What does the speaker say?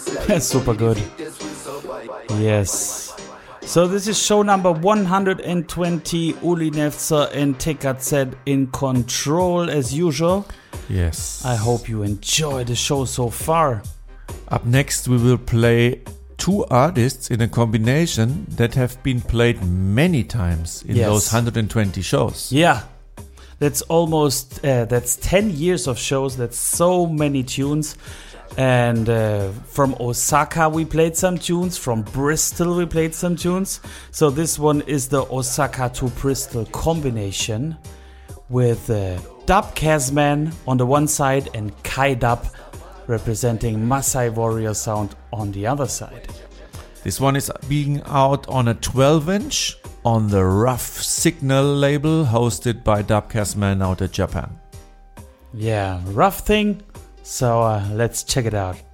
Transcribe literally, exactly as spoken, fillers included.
That's super good. Yes. So this is show number one hundred twenty. Uli Nevzer and T K Z in control as usual. Yes. I hope you enjoy the show so far. Up next we will play two artists in a combination that have been played many times in Yes. those one hundred twenty shows. Yeah. That's almost, uh, that's ten years of shows. That's so many tunes. And uh, from Osaka we played some tunes. From Bristol we played some tunes. So this one is the Osaka to Bristol combination with uh, Dub Kazman on the one side and Kai Dub representing Maasai Warrior Sound on the other side. This one is being out on a twelve inch on the Rough Signal label, hosted by Dub Kazman out of Japan. Yeah, rough thing. So uh, let's check it out.